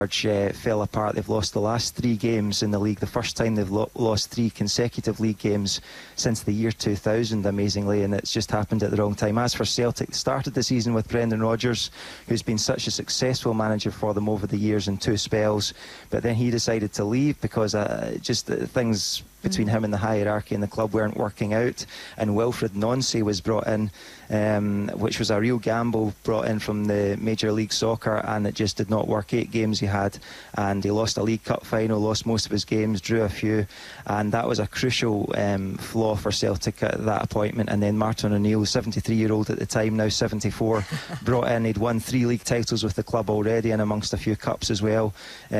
fell apart. They've lost the last 3 games in the league, the first time they've lost 3 consecutive league games since the year 2000, amazingly, and it's just happened at the wrong time. As for Celtic, they started the season with Brendan Rodgers, who's been such a successful manager for them over the years in 2 spells, but then he decided to leave because things between him and the hierarchy in the club weren't working out, and Wilfred Nonce was brought in, which was a real gamble, brought in from the Major League Soccer, and it just did not work. 8 games he had, and he lost a League Cup final, lost most of his games, drew a few, and that was a crucial flaw for Celtic at that appointment. And then Martin O'Neill, 73-year-old at the time, now 74, brought in. He'd won 3 league titles with the club already, and amongst a few cups as well,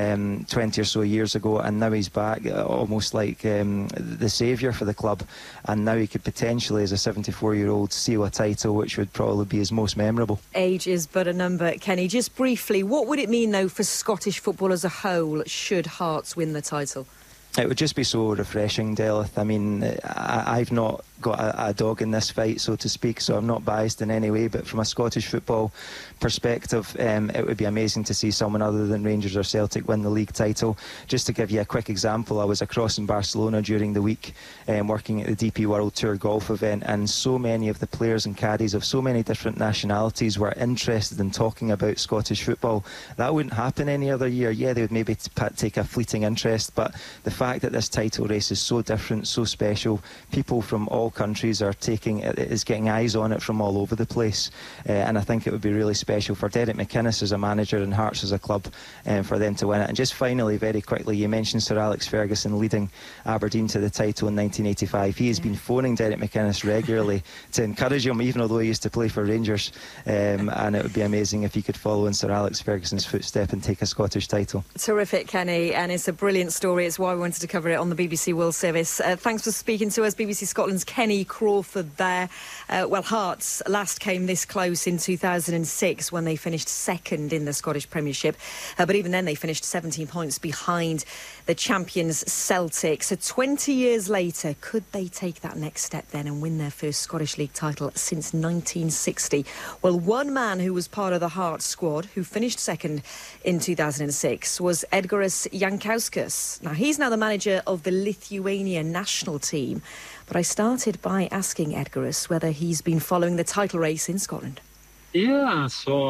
20 or so years ago, and now he's back, almost like the saviour for the club, and now he could potentially, as a 74-year-old, seal a title, which would probably be his most memorable. Age is but a number, Kenny. Just briefly, what would it mean, though, for Scottish football as a whole should Hearts win the title? It would just be so refreshing, Delith. I mean, I've not got a dog in this fight, so to speak, so I'm not biased in any way, but from a Scottish football perspective, it would be amazing to see someone other than Rangers or Celtic win the league title. Just to give you a quick example, I was across in Barcelona during the week working at the DP World Tour golf event, and so many of the players and caddies of so many different nationalities were interested in talking about Scottish football. That wouldn't happen any other year. Yeah, they would maybe take a fleeting interest, but the fact that this title race is so different, so special, people from all countries are getting eyes on it from all over the place, and I think it would be really special for Derek McInnes as a manager and Hearts as a club, for them to win it. And just finally, very quickly, you mentioned Sir Alex Ferguson leading Aberdeen to the title in 1985. He has been phoning Derek McInnes regularly to encourage him, even although he used to play for Rangers, and it would be amazing if he could follow in Sir Alex Ferguson's footstep and take a Scottish title. Terrific, Kenny, and it's a brilliant story. It's why we wanted to cover it on the BBC World Service. Thanks for speaking to us, BBC Scotland's Kenny Crawford there. Well, Hearts last came this close in 2006 when they finished second in the Scottish Premiership, but even then they finished 17 points behind the champions Celtic. So 20 years later, could they take that next step then and win their first Scottish League title since 1960? Well, one man who was part of the Hearts squad who finished second in 2006 was Edgaras Jankauskas. Now, he's now the manager of the Lithuania national team. But I started by asking Edgaras whether he's been following the title race in Scotland. Yeah,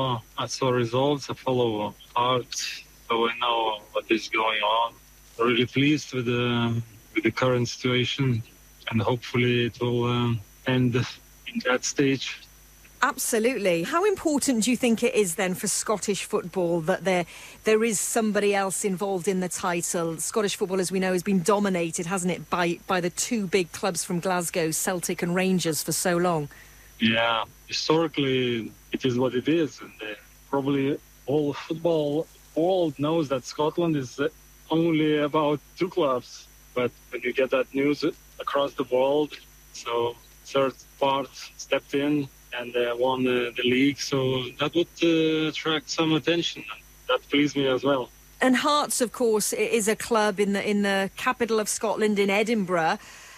I saw results. I follow Hearts, so I know what is going on. Really pleased with the current situation, and hopefully it will end in that stage. Absolutely. How important do you think it is then for Scottish football that there is somebody else involved in the title? Scottish football, as we know, has been dominated, hasn't it, by the 2 big clubs from Glasgow, Celtic and Rangers, for so long? Yeah, historically it is what it is, and probably all football world knows that Scotland is only about 2 clubs. But when you get that news across the world, so third part stepped in and won the league, so that would attract some attention. That pleased me as well. And Hearts, of course, is a club in the capital of Scotland, in Edinburgh.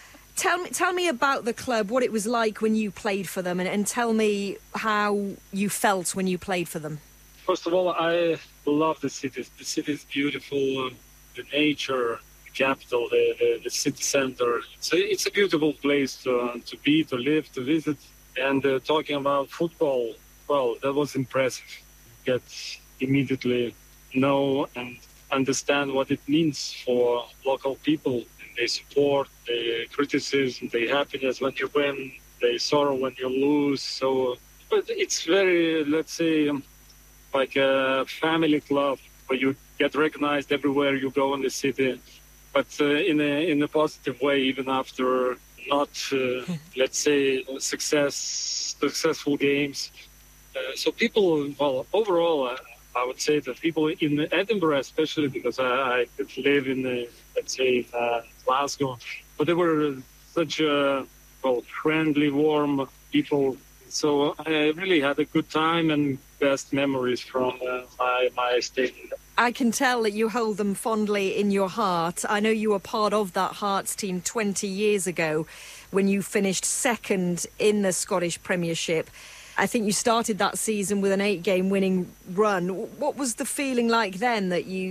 Tell me about the club, what it was like when you played for them, and tell me how you felt when you played for them. First of all, I love the city. The city is beautiful, the nature, the capital, the city centre. It's a beautiful place to be, to live, to visit. And talking about football, well, that was impressive. Get immediately know and understand what it means for local people. They support, they criticism, they happiness when you win, they sorrow when you lose. So, but it's very, let's say, like a family club where you get recognized everywhere you go in the city, but in a positive way, even after not, let's say, successful games. So people, well, overall, I would say that people in Edinburgh, especially because I could live in, let's say, Glasgow, but they were such friendly, warm people. So I really had a good time and best memories from my stay. I can tell that you hold them fondly in your heart. I know you were part of that Hearts team 20 years ago when you finished second in the Scottish Premiership. I think you started that season with an 8-game winning run. What was the feeling like then that